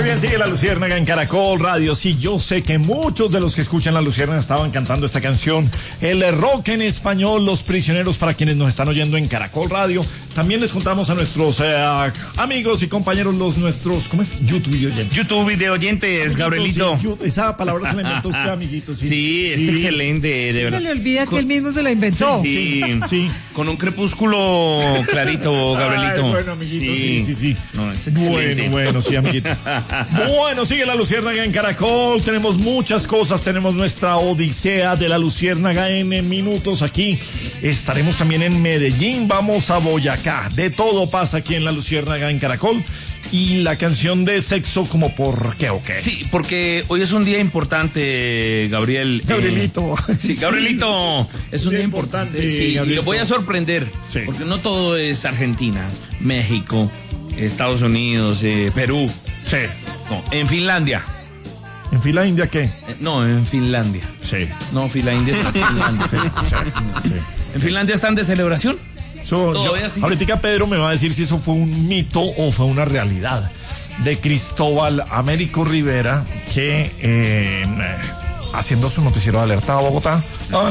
Bien, sigue La Luciérnaga en Caracol Radio. Sí, yo sé que muchos de los que escuchan La Luciérnaga estaban cantando esta canción, el rock en español, Los Prisioneros, para quienes nos están oyendo en Caracol Radio. También les contamos a nuestros amigos y compañeros, nuestros, ¿cómo es? YouTube video oyentes. YouTube video oyentes, Gabrielito. Sí, esa palabra se la inventó usted, amiguito. Sí, es excelente, de verdad. Se le olvida que él mismo se la inventó. Sí. Con un crepúsculo clarito, Gabrielito. Ay, bueno, amiguito, sí. No, es excelente. Bueno, sí, amiguito. Bueno, sigue La Luciérnaga en Caracol. Tenemos muchas cosas. Tenemos nuestra odisea de La Luciérnaga en minutos aquí. Estaremos también en Medellín. Vamos a Boyacá. De todo pasa aquí en La Luciérnaga en Caracol. Y la canción de Sexo, ¿como por qué o qué? Sí, porque hoy es un día importante, Gabriel. Gabrielito. Sí, Gabrielito. Es un día importante. Sí, y lo voy a sorprender. Sí. Porque no todo es Argentina, México, Estados Unidos, Perú. Sí. No, en Finlandia. ¿En fila india qué? No, en Finlandia. Sí. No, fila india está en Finlandia. Sí. En Finlandia están de celebración. Ahorita Pedro me va a decir si eso fue un mito o fue una realidad de Cristóbal Américo Rivera, que haciendo su noticiero de Alerta Bogotá,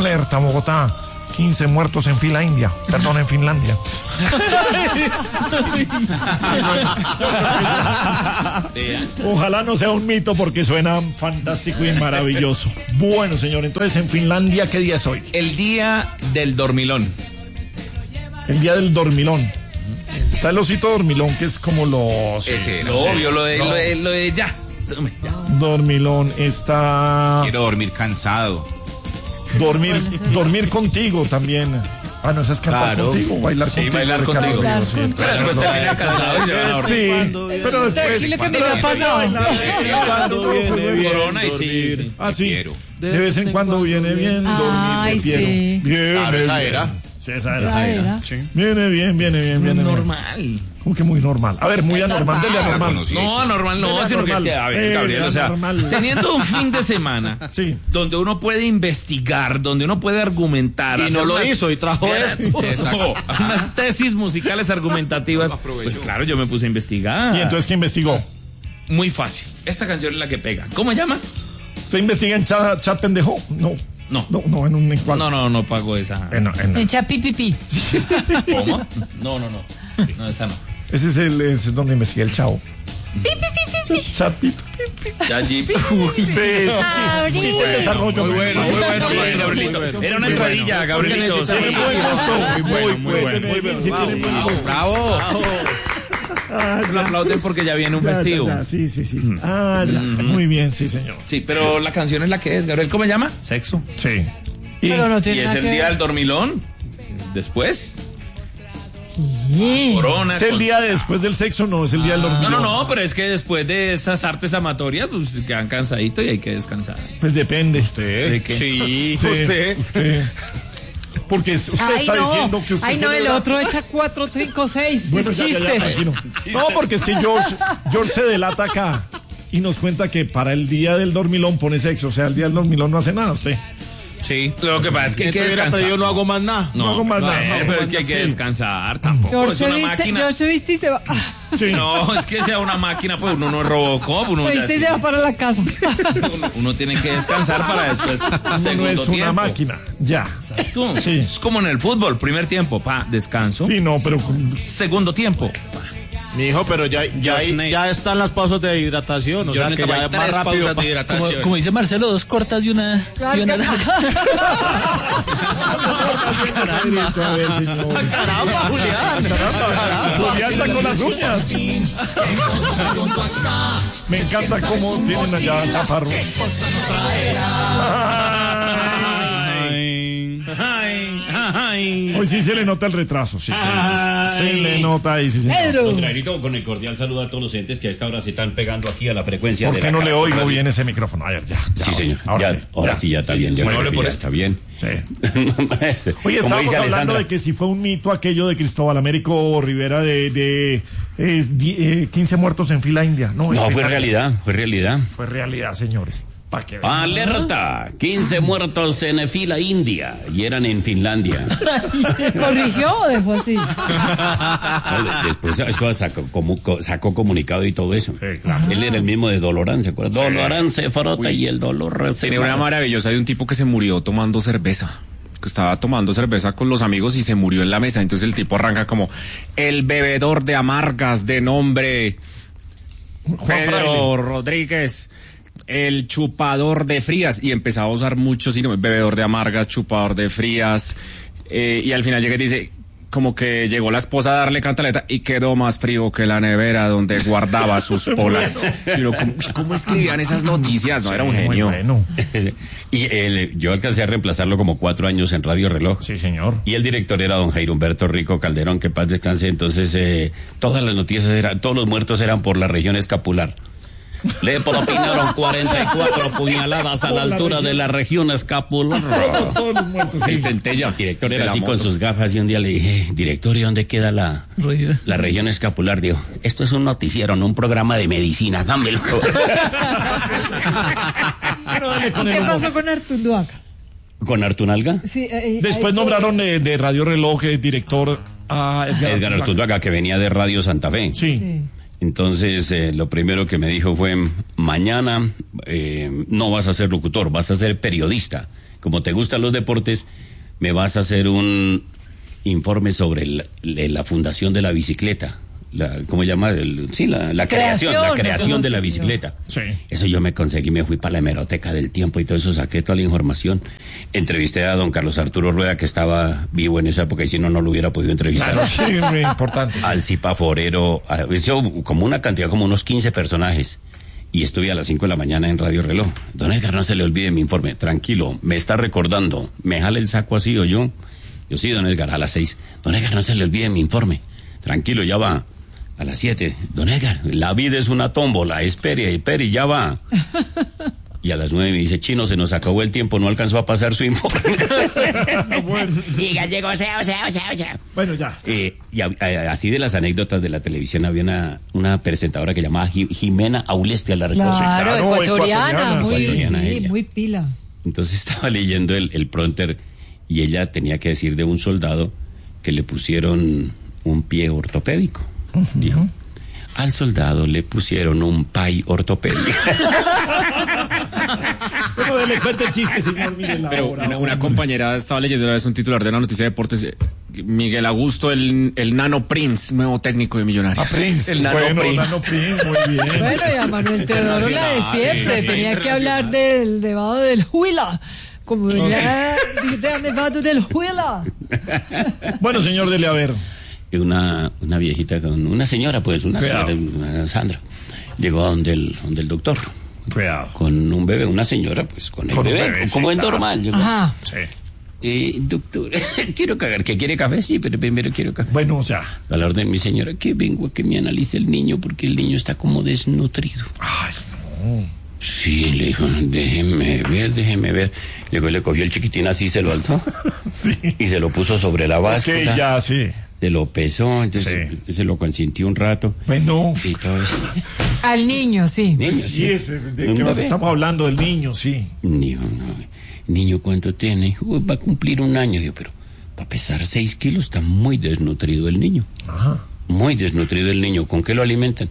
15 muertos en fila india, perdón, en Finlandia. Ojalá no sea un mito porque suena fantástico y maravilloso. Bueno, señor, entonces en Finlandia, ¿qué día es hoy? El día del dormilón. El día del dormilón. Está el osito dormilón, que es como los... Ese, lo obvio, lo de ya. Dormilón está... Quiero dormir cansado. Dormir contigo también. Ah, no, esa es cantar contigo, bailar contigo. Sí, bailar contigo. Pero después termina cansado y se va a dormir. Sí, pero después... Lo que me ha pasado. Corona y sí. Ah, sí. De vez en cuando viene bien dormir. Ay, sí. Viene esa era. Sí, esa era. Sí. Viene bien. Normal. ¿Cómo que muy normal? A ver, muy anormal, dele anormal. No, normal no, sino que es que, a ver, Gabriel, o sea, teniendo un fin de semana donde uno puede investigar, donde uno puede argumentar. Y no lo hizo y trajo esto. Unas tesis musicales argumentativas. Pues claro, yo me puse a investigar. ¿Y entonces qué investigó? Muy fácil. Esta canción es la que pega. ¿Cómo se llama? ¿Usted investiga en chat pendejo? No, en un encuadre. No pago esa. En Chapipipi. ¿Cómo? No, esa no. Ese es donde investiga el chavo. Chat Muy bueno, Gabrielito. Era una entradilla, Gabrielito. Muy bueno. Bravo. Lo aplauden porque ya viene un festivo. Sí. Muy bien, sí, señor. Sí, pero la canción es la que es, Gabriel. ¿Cómo se llama? Sexo. Sí. Pero no Y tiene es nada el que día ver. del dormilón. Después. Corona. ¿Es el día después del sexo? No, es el día del dormilón. No, pero es que después de esas artes amatorias, pues quedan cansaditos y hay que descansar. Pues depende. ¿De qué? Sí, usted. Porque usted está diciendo que usted... Ay, no, el otro echa 4, 5, 6. Bueno, es ya, chiste. tranquilo. No, porque es que George se delata acá y nos cuenta que para el día del dormilón pone sexo. O sea, el día del dormilón no hace nada usted. Sí, lo que pasa es que hay que descansar. Yo no hago más nada. No hago más nada. Pero es que hay que descansar tampoco. Es una máquina. George se viste y se va. Sí. No, es que sea una máquina, pues uno no es Robocop. Uno Se viste y se va para la casa. Uno tiene que descansar para después. No es una tiempo. máquina. Ya. Exacto. Sí. Es como en el fútbol. Primer tiempo, descanso. Sí, no, pero... Segundo tiempo. Mi hijo, pero ya están las pausas de hidratación. O sea, que ya es más rápido. Como dice Marcelo, 2 cortas y una larga. A ver, señor. Caramba, Julián. Julián sacó las uñas. Me encanta cómo tienen allá el taparro. Hoy sí se le nota el retraso, sí. Se le nota ahí, sí, Pedro. Contrarito, con el cordial saludo a todos los entes que a esta hora se están pegando aquí a la frecuencia ¿Por de qué la no le Caracol oigo Radio. bien ese micrófono? A ver, ya. Sí, señor. Ahora sí, ya está bien. Ya Bueno, creo que ya por está bien. Sí. Como Oye, estábamos dice hablando Alessandra, de que si fue un mito aquello de Cristóbal Américo Rivera de 15 muertos en fila india. No, fue realidad. Fue realidad, señores. Alerta, 15 muertos en fila india y eran en Finlandia. ¿Corrigió o dejó así? Después eso sacó comunicado y todo eso. Sí, claro. Él era el mismo de Dolorán, ¿se acuerdan? Sí. Dolorán se frota y el dolor se... Tiene una maravillosa de un tipo que se murió tomando cerveza. Que estaba tomando cerveza con los amigos y se murió en la mesa. Entonces el tipo arranca como: el bebedor de amargas de nombre Pedro Rodríguez, el chupador de frías, y empezaba a usar muchos sinónimos: bebedor de amargas, chupador de frías, y al final llega y dice, como que llegó la esposa a darle cantaleta y quedó más frío que la nevera donde guardaba sus polas. Pero ¿cómo escribían esas noticias? No, era un genio. Bueno. Y yo alcancé a reemplazarlo como 4 años en Radio Reloj. Sí, señor. Y el director era don Jairo Humberto Rico Calderón, que paz descanse. Entonces, todas las noticias todos los muertos eran por la región escapular. Le propinaron 44 puñaladas a la altura de la región escapular. El centella. El director era así con sus gafas, y un día le dije: director, ¿y dónde queda la región escapular? Digo: esto es un noticiero, no un programa de medicina, cámbialo. ¿Qué pasó con Artunduaga? ¿Con Artunalga? Sí, después nombraron de Radio Reloj director a Edgar Artunduaga, que venía de Radio Santa Fe. Sí. Entonces, lo primero que me dijo fue: mañana no vas a ser locutor, vas a ser periodista. Como te gustan los deportes, me vas a hacer un informe sobre la fundación de la bicicleta. ¿Cómo se llama? La creación de la bicicleta. Sí. Eso yo me conseguí, me fui para la hemeroteca del tiempo y todo eso, saqué toda la información. Entrevisté a don Carlos Arturo Rueda, que estaba vivo en esa época, y si no, no lo hubiera podido entrevistar. Claro, sí, muy importante. Al Zipa Forero, como una cantidad, como unos 15 personajes. Y estuve a las 5 de la mañana en Radio Reloj. Don Edgar, no se le olvide mi informe. Tranquilo, me está recordando. Me jale el saco así o yo. Yo sí, don Edgar, a las 6. Don Edgar, no se le olvide mi informe. Tranquilo, ya va. A las 7, don Edgar, la vida es una tómbola, espere, ya va. Y a las 9 me dice: chino, se nos acabó el tiempo, no alcanzó a pasar su informe. Bueno. Diga, llegó, o sea. Bueno, ya. Y así de las anécdotas de la televisión, había una presentadora que llamaba Jimena Aulestia, la recuerdo. Claro, ecuatoriana, muy pila. Entonces estaba leyendo el prompter, y ella tenía que decir de un soldado que le pusieron un pie ortopédico. Dijo: al soldado le pusieron un pay ortopédico. ¿Cómo le cuenta el chiste, señor Miguel? Pero una compañera estaba leyendo una vez un titular de la noticia de deportes: Miguel Augusto, el Nano Prince, nuevo técnico de Millonarios. Prince. El Nano Prince. Nano Prince, muy bien. Bueno, y a Manuel Teodoro la de siempre. Tenía que hablar del nevado del Huila. Como venía del nevado del Huila. Bueno, señor, dele a ver. Una viejita, una señora, pues, una Sandra, llegó a donde el doctor. Cuidado. Con un bebé, una señora, pues, con el bebé, como es normal. Llegó. Ajá. Sí. Doctor, quiero cagar. ¿Que quiere café? Sí, pero primero quiero café. Bueno, ya. A la orden de mi señora, que vengo a que me analice el niño, porque el niño está como desnutrido. Ay, no. Sí, le dijo: déjeme ver. Luego le cogió el chiquitín así, se lo alzó. Sí. Y se lo puso sobre la báscula. Ok, ya, sí. Se lo pesó, entonces se lo consintió un rato. Bueno. Y todo eso. Al niño, sí. Sí, de que estamos hablando del niño, sí. Niño, ¿cuánto tiene? Va a cumplir 1 año. Yo, pero para pesar 6 kilos está muy desnutrido el niño. Ajá. Muy desnutrido el niño. ¿Con qué lo alimentan?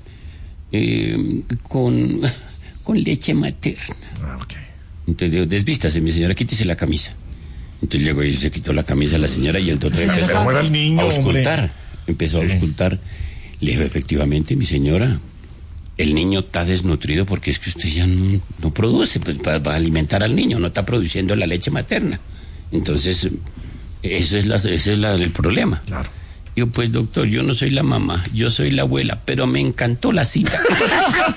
Con leche materna. Ok. Entonces digo: desvístase, mi señora, quítese la camisa. Entonces llegó y se quitó la camisa a la señora, y el doctor empezó a auscultar. Empezó a auscultar. Le dijo: efectivamente, mi señora, el niño está desnutrido porque es que usted ya no produce para alimentar al niño, no está produciendo la leche materna. Entonces, ese es el problema. Claro. Yo, pues, doctor, yo no soy la mamá, yo soy la abuela, pero me encantó la cita.